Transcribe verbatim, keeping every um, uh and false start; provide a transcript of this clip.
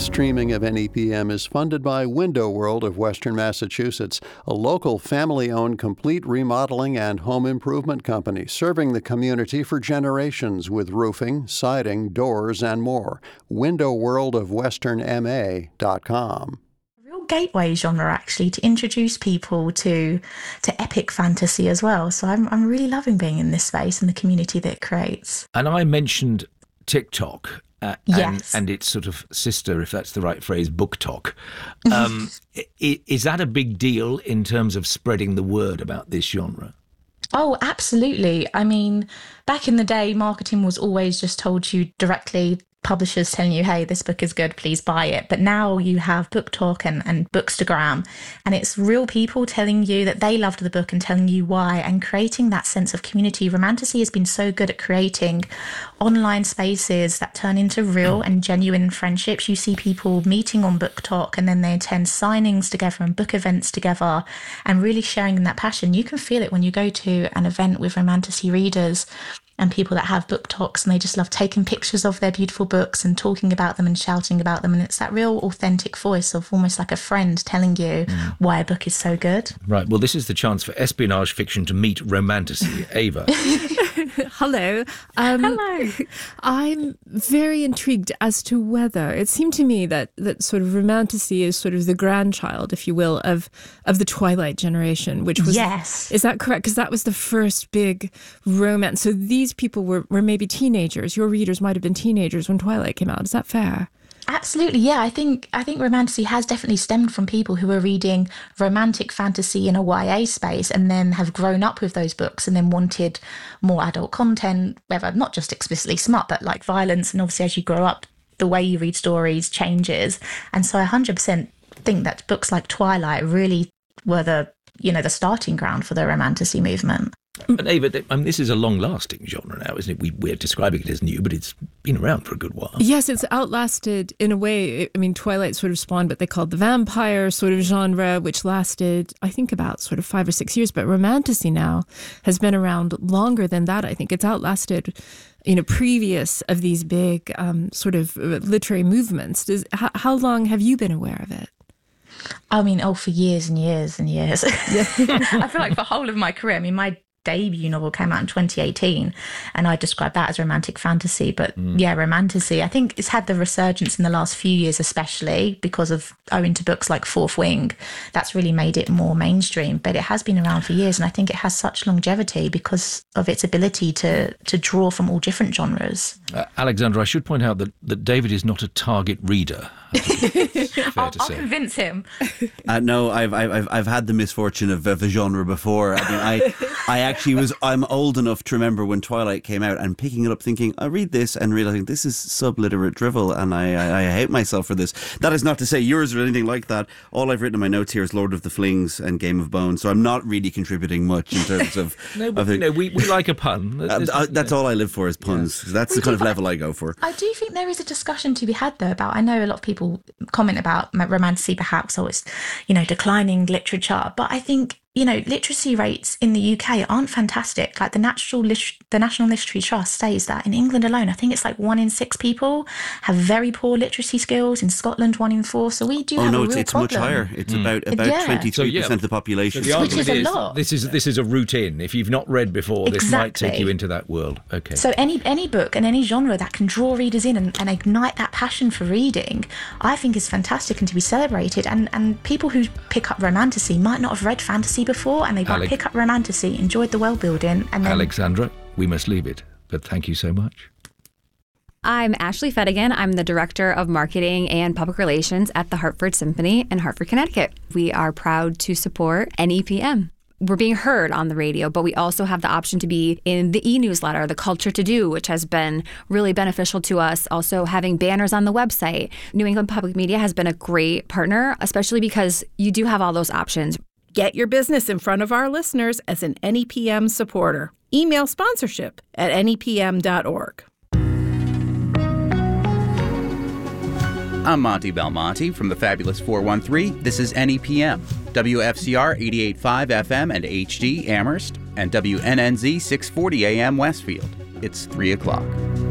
streaming of N E P M is funded by Window World of Western Massachusetts, a local family-owned complete remodeling and home improvement company serving the community for generations with roofing, siding, doors, and more. window world of western m a dot com. Gateway genre actually to introduce people to to epic fantasy as well. So I'm I'm really loving being in this space and the community that it creates. And I mentioned TikTok uh, yes. and, and its sort of sister, if that's the right phrase, BookTok. Um, is that a big deal in terms of spreading the word about this genre? Oh, absolutely. I mean, back in the day, marketing was always just told you directly, publishers telling you, hey, this book is good, please buy it. But now you have BookTok and, and Bookstagram, and it's real people telling you that they loved the book and telling you why, and creating that sense of community. Romantasy has been so good at creating online spaces that turn into real and genuine friendships. You see people meeting on BookTok and then they attend signings together and book events together and really sharing that passion. You can feel it when you go to an event with Romantasy readers and people that have book talks, and they just love taking pictures of their beautiful books and talking about them and shouting about them. And it's that real authentic voice of almost like a friend telling you mm. why a book is so good. Right. Well, this is the chance for espionage fiction to meet romantasy. Ava. Hello. Um, Hello. I'm very intrigued as to whether it seemed to me that, that sort of romantasy is sort of the grandchild, if you will, of of the Twilight generation, which was... Yes. Is that correct? Because that was the first big romance. So these people were, were maybe teenagers. Your readers might have been teenagers when Twilight came out. Is that fair? Absolutely, yeah. I think I think romantasy has definitely stemmed from people who are reading romantic fantasy in a Y A space and then have grown up with those books and then wanted more adult content, whether not just explicitly smut, but like violence. And obviously, as you grow up, the way you read stories changes. And so I one hundred percent think that books like Twilight really were the, you know, the starting ground for the romantasy movement. And Ava, I mean, this is a long-lasting genre now, isn't it? We, we're describing it as new, but it's been around for a good while. Yes, it's outlasted in a way. I mean, Twilight sort of spawned what they called the vampire sort of genre, which lasted, I think, about sort of five or six years. But romantasy now has been around longer than that. I think it's outlasted, you know, previous of these big um, sort of literary movements. Does, how, how long have you been aware of it? I mean, oh, for years and years and years. I feel like for the whole of my career, I mean, my debut novel came out in twenty eighteen and I described that as romantic fantasy. But mm. yeah, romantasy, I think it's had the resurgence in the last few years, especially because of owing to books like Fourth Wing. That's really made it more mainstream, but it has been around for years, and I think it has such longevity because of its ability to to draw from all different genres. Uh, Alexandra, I should point out that, that David is not a target reader. I'll, I'll convince him. Uh, no, I've I've I've had the misfortune of, of a genre before. I mean, I I actually was. I'm old enough to remember when Twilight came out and picking it up, thinking I read this and realizing this is subliterate drivel, and I, I I hate myself for this. That is not to say yours or anything like that. All I've written in my notes here is Lord of the Flings and Game of Bones, so I'm not really contributing much in terms of. no, but of the, you know, we we like a pun. Uh, uh, that's all I live for is puns. Yeah. That's we the kind do, of level I go for. I do think there is a discussion to be had though about. I know a lot of people comment about romantasy perhaps, or it's, you know, declining literature, but I think, you know, literacy rates in the U K aren't fantastic. Like the National Lit- the National Literary Trust says that in England alone, I think it's like one in six people have very poor literacy skills. In Scotland, one in four. So we do oh, have no, a it's, real it's problem. much higher. It's mm. about about yeah. twenty-three so, yeah. percent of the population. So the Which is a is, lot. This is this is a route in. If you've not read before, this exactly. might take you into that world. Okay. So any any book and any genre that can draw readers in and, and ignite that passion for reading, I think is fantastic and to be celebrated. And and people who pick up romantasy might not have read fantasy before, and they might pick up romantasy, enjoyed the world building, and then Alexandra, we must leave it. But thank you so much. I'm Ashley Fettigan. I'm the Director of Marketing and Public Relations at the Hartford Symphony in Hartford, Connecticut. We are proud to support N E P M. We're being heard on the radio, but we also have the option to be in the e-newsletter, the Culture to Do, which has been really beneficial to us. Also having banners on the website. New England Public Media has been a great partner, especially because you do have all those options. Get your business in front of our listeners as an N E P M supporter. Email sponsorship at N E P M dot org. I'm Monty Belmonte from the Fabulous four one three. This is N E P M, W F C R eighty-eight point five F M and H D Amherst, and W N N Z six forty A M Westfield. It's three o'clock.